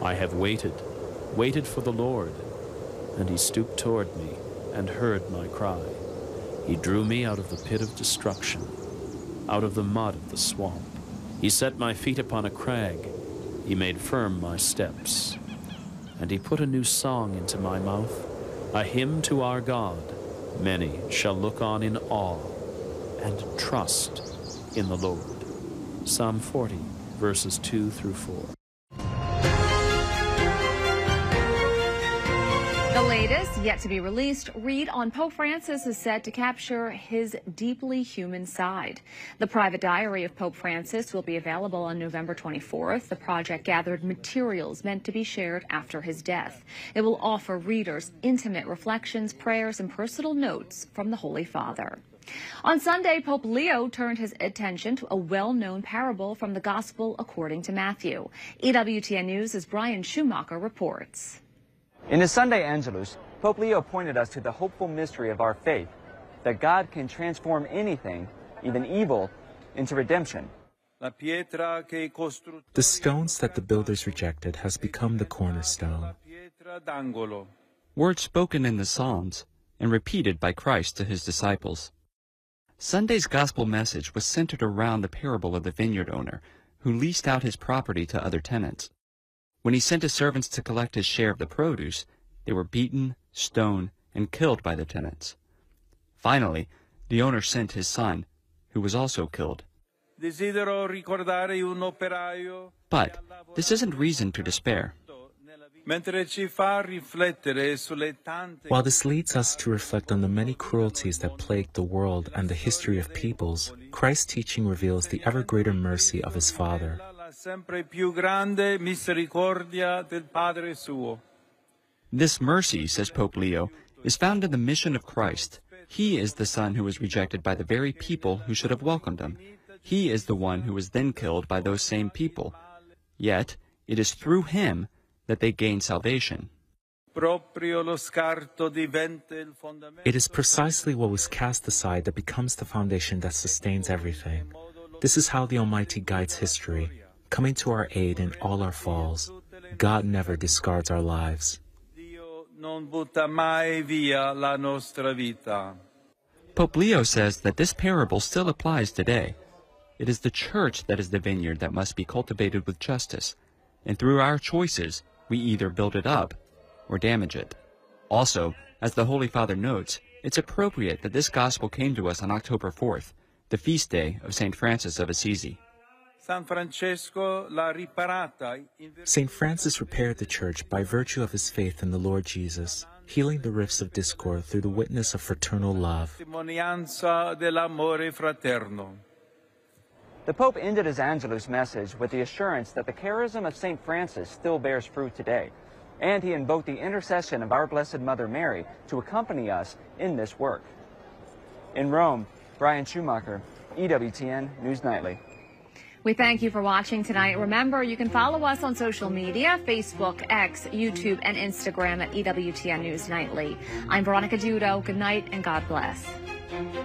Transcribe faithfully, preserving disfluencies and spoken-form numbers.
I have waited, waited for the Lord, and he stooped toward me and heard my cry. He drew me out of the pit of destruction, out of the mud of the swamp. He set my feet upon a crag. He made firm my steps. And he put a new song into my mouth, a hymn to our God. Many shall look on in awe and trust in the Lord. Psalm forty, verses two through four. The latest, yet to be released, read on Pope Francis is said to capture his deeply human side. The private diary of Pope Francis will be available on November twenty-fourth. The project gathered materials meant to be shared after his death. It will offer readers intimate reflections, prayers, and personal notes from the Holy Father. On Sunday, Pope Leo turned his attention to a well-known parable from the Gospel according to Matthew. E W T N News' Brian Schumacher reports. In his Sunday Angelus, Pope Leo pointed us to the hopeful mystery of our faith, that God can transform anything, even evil, into redemption. The stones that the builders rejected has become the cornerstone. Words spoken in the Psalms and repeated by Christ to his disciples. Sunday's gospel message was centered around the parable of the vineyard owner who leased out his property to other tenants. When he sent his servants to collect his share of the produce, they were beaten, stoned, and killed by the tenants. Finally, the owner sent his son, who was also killed. But this isn't reason to despair. While this leads us to reflect on the many cruelties that plague the world and the history of peoples, Christ's teaching reveals the ever greater mercy of his Father. This mercy, says Pope Leo, is found in the mission of Christ. He is the Son who was rejected by the very people who should have welcomed him. He is the one who was then killed by those same people. Yet, it is through him that they gain salvation. It is precisely what was cast aside that becomes the foundation that sustains everything. This is how the Almighty guides history, coming to our aid in all our falls. God never discards our lives. Pope Leo says that this parable still applies today. It is the Church that is the vineyard that must be cultivated with justice, and through our choices, we either build it up or damage it. Also, as the Holy Father notes, it's appropriate that this gospel came to us on October fourth, the feast day of Saint Francis of Assisi. Saint Francis repaired the Church by virtue of his faith in the Lord Jesus, healing the rifts of discord through the witness of fraternal love. The Pope ended his Angelus message with the assurance that the charism of Saint Francis still bears fruit today, and he invoked the intercession of our Blessed Mother Mary to accompany us in this work. In Rome, Brian Schumacher, E W T N News Nightly. We thank you for watching tonight. Remember, you can follow us on social media, Facebook, X, YouTube, and Instagram at E W T N News Nightly. I'm Veronica Dudo. Good night and God bless.